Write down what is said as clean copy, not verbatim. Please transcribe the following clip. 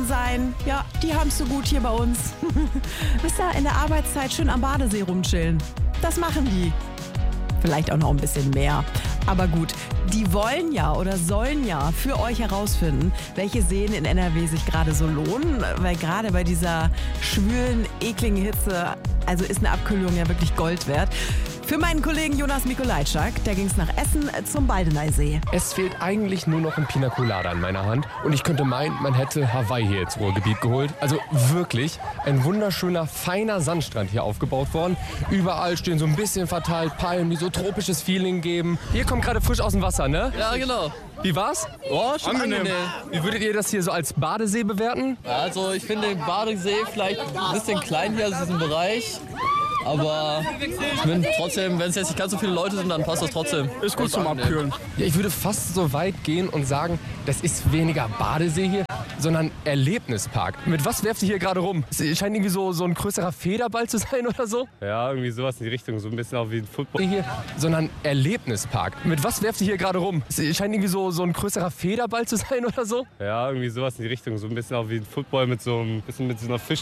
sein, ja, die haben's so gut hier bei uns. Wisst ihr, in der Arbeitszeit schön am Badesee rumchillen. Das machen die. Vielleicht auch noch ein bisschen mehr. Aber gut, die wollen ja oder sollen ja für euch herausfinden, welche Seen in NRW sich gerade so lohnen. Weil gerade bei dieser schwülen, ekligen Hitze, also ist eine Abkühlung ja wirklich Gold wert. Für meinen Kollegen Jonas Mikolajczak, da ging es nach Essen zum Baldeneysee. Es fehlt eigentlich nur noch ein Pina Colada in meiner Hand. Und ich könnte meinen, man hätte Hawaii hier ins Ruhrgebiet geholt. Also wirklich ein wunderschöner, feiner Sandstrand hier aufgebaut worden. Überall stehen so ein bisschen verteilt Palmen, die so tropisches Feeling geben. Ihr kommt gerade frisch aus dem Wasser, ne? Ja, genau. Wie war's? Oh, schon angenehm. Wie würdet ihr das hier so als Badesee bewerten? Also ich finde den Badesee vielleicht ein bisschen klein hier aus diesem Bereich. Aber ich bin trotzdem, wenn es jetzt nicht ganz so viele Leute sind, dann passt das trotzdem. Ist gut zum Abkühlen. Ja, ich würde fast so weit gehen und sagen, das ist weniger Badesee hier, sondern Erlebnispark. Mit was werft ihr hier gerade rum? Es scheint irgendwie so ein größerer Federball zu sein oder so. Ja, irgendwie sowas in die Richtung, so ein bisschen auch wie ein Football. Hier, sondern Erlebnispark. Mit was werft ihr hier gerade rum? Es scheint irgendwie so ein größerer Federball zu sein oder so. Ja, irgendwie sowas in die Richtung, so ein bisschen auch wie ein Football mit so einer Fisch.